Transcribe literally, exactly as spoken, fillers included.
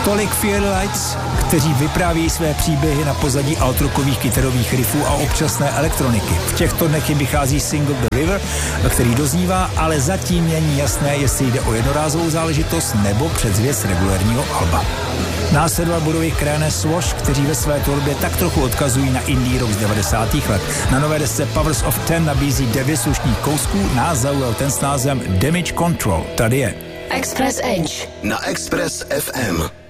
Tolik Fearlights, kteří vypráví své příběhy na pozadí altrockových kytarových riffů a občasné elektroniky. V těchto dnech jim vychází single The River, který doznívá, ale zatím není jasné, jestli jde o jednorázovou záležitost nebo předzvěst regulérního alba. Následovat budou jejich krajané Swash, kteří ve své tvorbě tak trochu odkazují na indie rock z devadesátých let. Na nové desce Powers of Ten nabízí devět slušných kousků, nás zaujal ten s názvem Damage Control. Tady je Express Edge na Express F M.